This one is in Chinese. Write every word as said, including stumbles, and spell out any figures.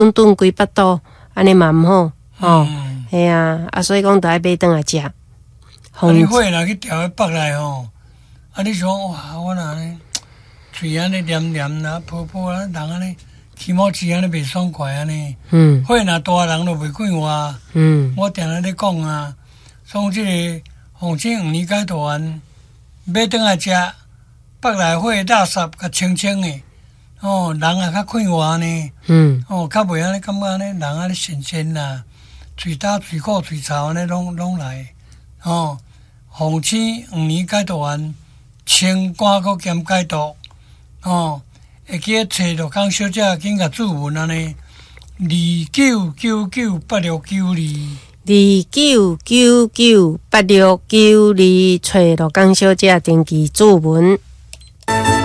顿顿几百度，安尼嘛毋好吼。系啊，啊，所以讲，着爱买转来食。 啊，你火若去调北来吼，啊，你想哇，我若安尼嘴安尼黏黏啦、泡泡啦，人安尼起毛舌安尼袂爽快安尼。嗯。火若大人就袂快活。嗯。我定咧咧讲啊，从即个红星黄年解大丸买转来食，北来火垃圾较清清诶，哦，人也较快活呢。嗯。哦，较袂安尼感觉安尼人安尼新鲜啦。嘴焦、嘴苦、嘴臭安尼拢拢来，哦，红星黄年解毒丸，清肝阁兼解毒，哦，会记咧找着讲小姐紧甲注文安尼，二九九九八六九二， 二九九九八六九二，找着江小姐登记注文。